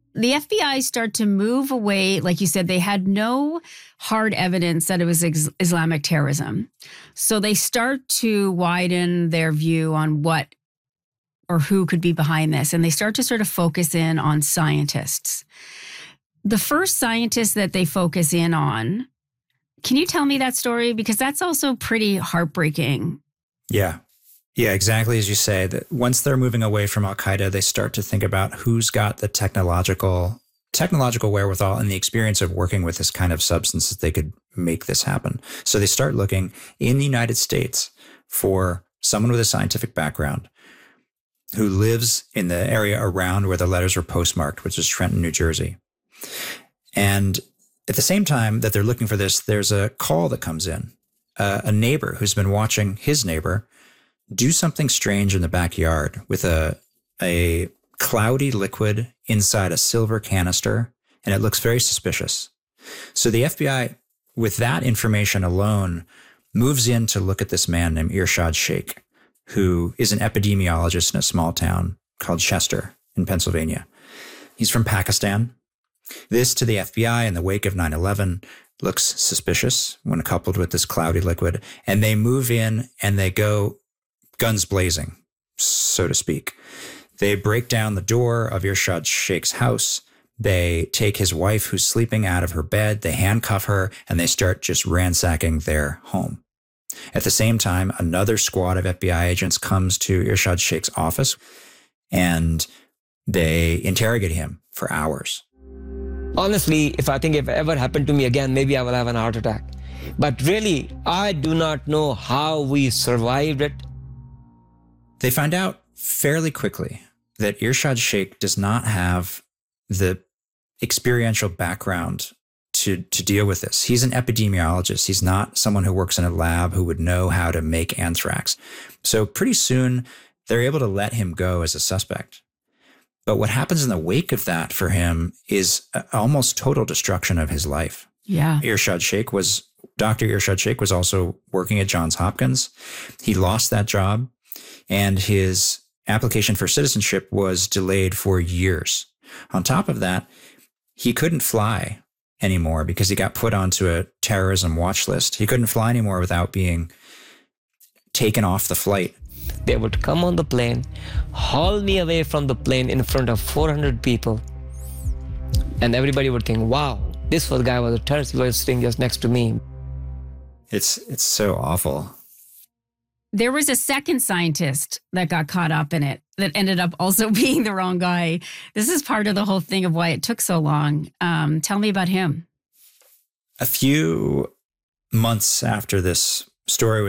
the FBI start to move away. Like you said, they had no hard evidence that it was Islamic terrorism. So they start to widen their view on what or who could be behind this. And they start to sort of focus in on scientists. The first scientist that they focus in on, can you tell me that story? Because that's also pretty heartbreaking. Yeah. Yeah, exactly as you say, that once they're moving away from Al-Qaeda, they start to think about who's got the technological wherewithal and the experience of working with this kind of substance that they could make this happen. So they start looking in the United States for someone with a scientific background who lives in the area around where the letters were postmarked, which is Trenton, New Jersey. And at the same time that they're looking for this, there's a call that comes in. A neighbor who's been watching his neighbor do something strange in the backyard with a cloudy liquid inside a silver canister, and it looks very suspicious. So the FBI, with that information alone, moves in to look at this man named Irshad Sheikh, who is an epidemiologist in a small town called Chester in Pennsylvania. He's from Pakistan. This, to the FBI in the wake of 9/11, looks suspicious when coupled with this cloudy liquid, and they move in and they go guns blazing, so to speak. They break down the door of Irshad Sheikh's house. They take his wife who's sleeping out of her bed. They handcuff her and they start just ransacking their home. At the same time, another squad of FBI agents comes to Irshad Sheikh's office and they interrogate him for hours. Honestly, if it ever happened to me again, maybe I will have an heart attack. But really, I do not know how we survived it. They find out fairly quickly that Irshad Sheikh does not have the experiential background to deal with this. He's an epidemiologist. He's not someone who works in a lab who would know how to make anthrax. So pretty soon, they're able to let him go as a suspect. But what happens in the wake of that for him is almost total destruction of his life. Yeah. Dr. Irshad Sheikh was also working at Johns Hopkins. He lost that job, and his application for citizenship was delayed for years. On top of that, he couldn't fly anymore because he got put onto a terrorism watch list. He couldn't fly anymore without being taken off the flight. They would come on the plane, haul me away from the plane in front of 400 people. And everybody would think, wow, this guy was a terrorist. He was sitting just next to me. It's so awful. There was a second scientist that got caught up in it that ended up also being the wrong guy. This is part of the whole thing of why it took so long. Tell me about him. A few months after this story